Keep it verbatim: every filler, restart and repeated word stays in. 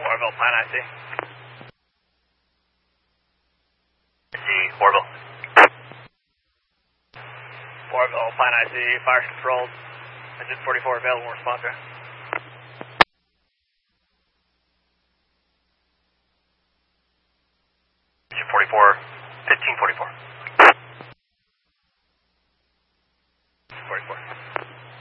Orville, Pine I C. I C, Orville. Orville, Pine I C, fire controlled. Engine forty-four available, response there. Engine forty-four, fifteen forty-four.